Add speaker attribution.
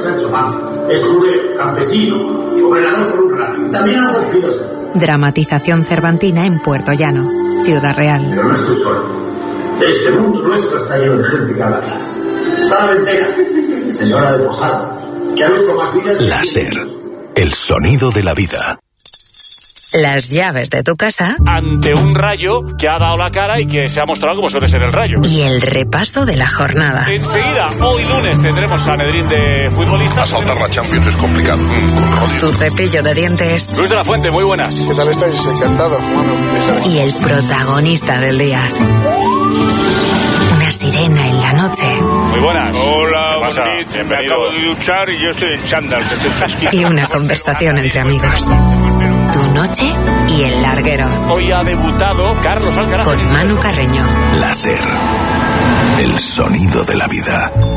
Speaker 1: Sancho Panza. Es judeo, campesino, gobernador por un rato. Y también algo filósofo.
Speaker 2: Dramatización cervantina en Puerto Llano, Ciudad Real.
Speaker 1: Pero no estoy solo. Este mundo nuestro está lleno de gente que habla claro. Está la ventera, señora de Posada, que ha visto más vidas.
Speaker 3: La SER, el sonido de la vida.
Speaker 2: Las llaves de tu casa.
Speaker 4: Ante un Rayo que ha dado la cara y que se ha mostrado como suele ser el Rayo.
Speaker 2: Y el repaso de la jornada.
Speaker 4: Enseguida, hoy lunes, tendremos Sanedrín de futbolistas.
Speaker 3: Saltar la Champions es complicado.
Speaker 2: Tu cepillo de dientes.
Speaker 4: Luis de la Fuente, muy buenas.
Speaker 5: ¿Qué tal estáis? Encantado.
Speaker 2: Y el protagonista del día. Una sirena en la noche.
Speaker 4: Muy buenas.
Speaker 6: Hola,
Speaker 4: Bienvenido.
Speaker 6: me acabo de duchar y yo estoy en chándal, que estoy fresquito.
Speaker 2: Y una conversación entre amigos. Tu noche y el larguero.
Speaker 4: Hoy ha debutado Carlos Alcaraz.
Speaker 2: Con Manu Carreño.
Speaker 3: La SER, el sonido de la vida.